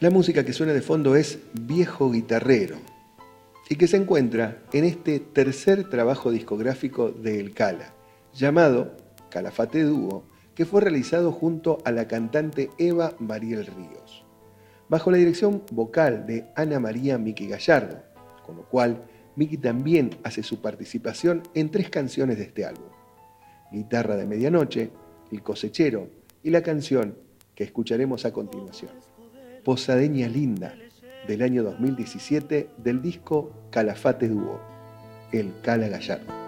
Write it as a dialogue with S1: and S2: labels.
S1: La música que suena de fondo es Viejo Guitarrero y que se encuentra en este tercer trabajo discográfico de El Cala, llamado Calafate Dúo, que fue realizado junto a la cantante Eva Mariel Ríos, bajo la dirección vocal de Ana María Miki Gallardo, con lo cual Miki también hace su participación en 3 canciones de este álbum: Guitarra de Medianoche, El Cosechero y la canción que escucharemos a continuación, Posadeña Linda, del año 2017, del disco Calafate Dúo, El Cala Gallardo.